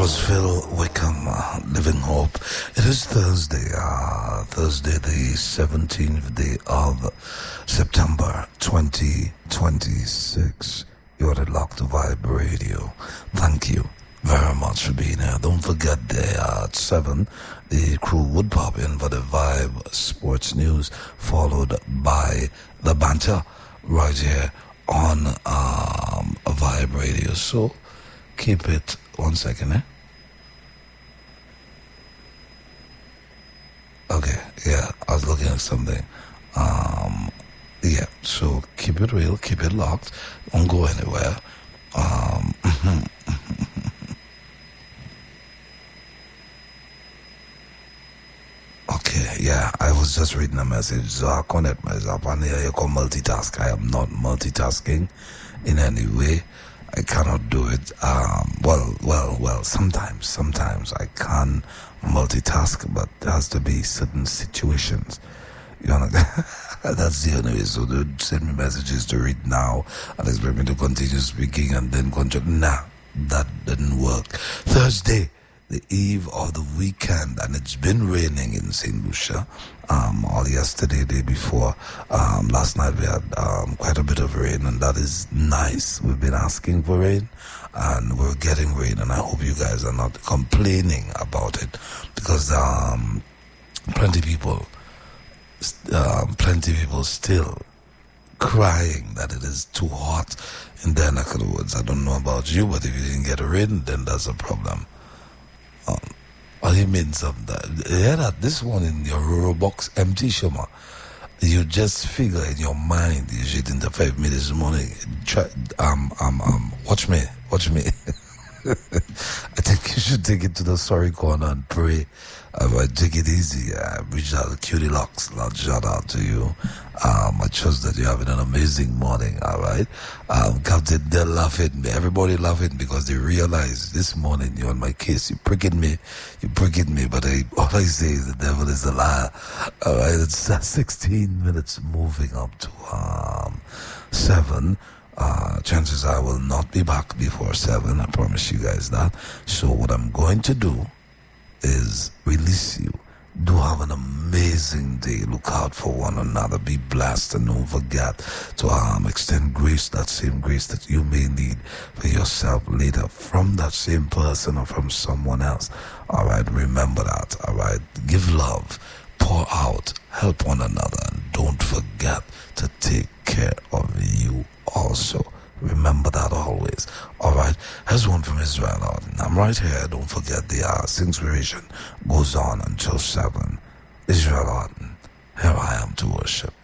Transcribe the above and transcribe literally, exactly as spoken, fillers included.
was Phil Wickham, uh, Living Hope. It is Thursday, uh, Thursday the seventeenth day of September twenty twenty-six. You're at Locked Vibe Radio. Thank you very much for being here. Don't forget there uh, at seven, the crew would pop in for the Vibe Sports News, followed by the banter right here on um, a Vibe Radio. So keep it one second, eh? Okay, yeah, I was looking at something. Um, yeah, so keep it real, keep it locked. Don't go anywhere. Um, okay, yeah, I was just reading a message, so I connect myself, and here you call multitask. I am not multitasking in any way. I cannot do it. Um, well, well, well, sometimes, sometimes I can multitask, but there has to be certain situations. You know, that's the only way. So they would send me messages to read now and expect me to continue speaking and then continue. Nah, that didn't work. Thursday, the eve of the weekend, and it's been raining in Saint Lucia um, all yesterday, day before. Um, last night we had um, quite a bit of rain, and that is nice. We've been asking for rain, and we're getting rain, and I hope you guys are not complaining about it, because um, plenty people, um, plenty people still crying that it is too hot in their neck of the woods. I don't know about you, but if you didn't get rain, then that's a problem. Um, what do you mean some that? Yeah, that this one in your rural box empty, Shoma. You just figure in your mind you should interfere with me this morning. Try, um, um, um, watch me, watch me. I think you should take it to the sorry corner and pray. Uh, take it easy. Uh, reach out, Cutie Locks. Shout out to you. Um, I trust that you're having an amazing morning. All right, um, Captain, they're laughing. Everybody laughing because they realize this morning you're on my case. You pricking me, you pricking me. But I, all I say is the devil is a liar. All right, it's uh, sixteen minutes moving up to um seven. Uh, chances are I will not be back before seven. I promise you guys that. So what I'm going to do is release you. Do have an amazing day. Look out for one another. Be blessed, and don't forget to um, extend grace, that same grace that you may need for yourself later, from that same person or from someone else. All right, remember that. All right, give love, pour out, help one another, and don't forget to take care of you also. Remember that always. Alright, here's one from Israel. I'm right here. Don't forget the uh, inspiration goes on until seven. Israel, here I am to worship.